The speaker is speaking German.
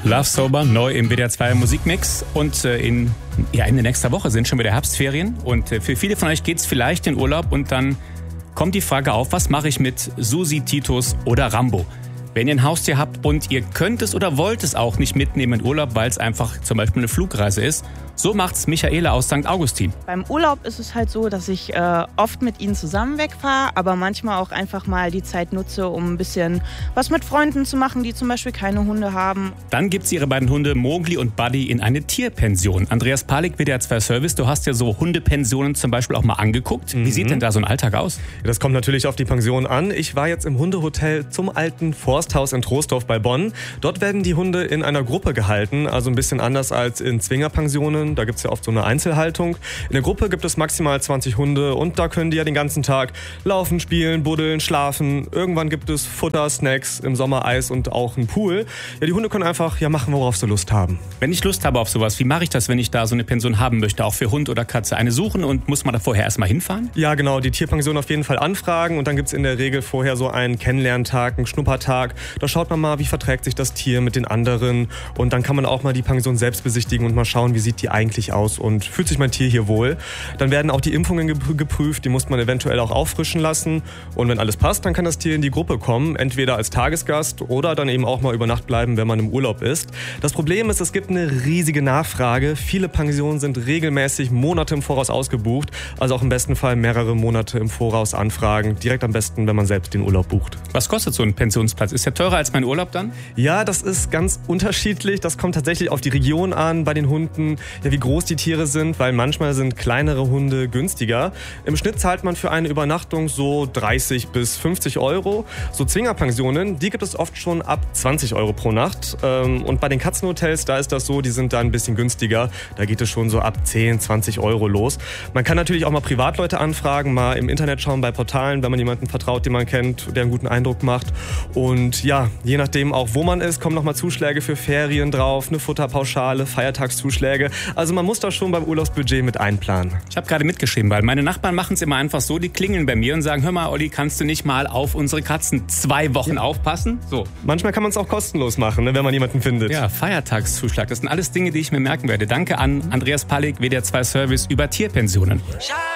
Love Sober, neu im WDR 2 Musikmix. Und Ende nächster Woche sind schon wieder Herbstferien. Und für viele von euch geht es vielleicht in Urlaub. Und dann kommt die Frage auf, was mache ich mit Susi, Titus oder Rambo? Wenn ihr ein Haustier habt und ihr könnt es oder wollt es auch nicht mitnehmen in Urlaub, weil es einfach zum Beispiel eine Flugreise ist, so macht's Michaela aus St. Augustin. Beim Urlaub ist es halt so, dass ich oft mit ihnen zusammen wegfahre, aber manchmal auch einfach mal die Zeit nutze, um ein bisschen was mit Freunden zu machen, die zum Beispiel keine Hunde haben. Dann gibt sie ihre beiden Hunde Mowgli und Buddy in eine Tierpension. Andreas Palik, WDR 2 Service, du hast ja so Hundepensionen zum Beispiel auch mal angeguckt. Wie sieht denn da so ein Alltag aus? Das kommt natürlich auf die Pension an. Ich war jetzt im Hundehotel zum Alten Forsthaus in Troisdorf bei Bonn. Dort werden die Hunde in einer Gruppe gehalten, also ein bisschen anders als in Zwingerpensionen. Da gibt es ja oft so eine Einzelhaltung. In der Gruppe gibt es maximal 20 Hunde und da können die ja den ganzen Tag laufen, spielen, buddeln, schlafen. Irgendwann gibt es Futter, Snacks, im Sommer Eis und auch einen Pool. Ja, die Hunde können einfach machen, worauf sie Lust haben. Wenn ich Lust habe auf sowas, wie mache ich das, wenn ich da so eine Pension haben möchte? Auch für Hund oder Katze eine suchen und muss man da vorher erstmal hinfahren? Ja, genau. Die Tierpension auf jeden Fall anfragen und dann gibt es in der Regel vorher so einen Kennenlerntag, einen Schnuppertag. Da schaut man mal, wie verträgt sich das Tier mit den anderen und dann kann man auch mal die Pension selbst besichtigen und mal schauen, wie sieht die eigentlich aus und fühlt sich mein Tier hier wohl. Dann werden auch die Impfungen geprüft, die muss man eventuell auch auffrischen lassen und wenn alles passt, dann kann das Tier in die Gruppe kommen, entweder als Tagesgast oder dann eben auch mal über Nacht bleiben, wenn man im Urlaub ist. Das Problem ist, es gibt eine riesige Nachfrage. Viele Pensionen sind regelmäßig Monate im Voraus ausgebucht, also auch im besten Fall mehrere Monate im Voraus anfragen, direkt am besten, wenn man selbst den Urlaub bucht. Was kostet so ein Pensionsplatz? Ist der teurer als mein Urlaub dann? Ja, das ist ganz unterschiedlich. Das kommt tatsächlich auf die Region an, bei den Hunden, ja, wie groß die Tiere sind, weil manchmal sind kleinere Hunde günstiger. Im Schnitt zahlt man für eine Übernachtung so 30 bis 50 Euro. So Zwingerpensionen, die gibt es oft schon ab 20 Euro pro Nacht. Und bei den Katzenhotels, da ist das so, die sind da ein bisschen günstiger. Da geht es schon so ab 10, 20 Euro los. Man kann natürlich auch mal Privatleute anfragen, mal im Internet schauen bei Portalen, wenn man jemanden vertraut, den man kennt, der einen guten Eindruck macht. Und ja, je nachdem auch wo man ist, kommen nochmal Zuschläge für Ferien drauf, eine Futterpauschale, Feiertagszuschläge. Also man muss das schon beim Urlaubsbudget mit einplanen. Ich habe gerade mitgeschrieben, weil meine Nachbarn machen es immer einfach so, die klingeln bei mir und sagen, hör mal Olli, kannst du nicht mal auf unsere Katzen 2 Wochen aufpassen? So. Manchmal kann man es auch kostenlos machen, wenn man jemanden findet. Ja, Feiertagszuschlag, das sind alles Dinge, die ich mir merken werde. Danke an Andreas Palik, WDR 2 Service über Tierpensionen.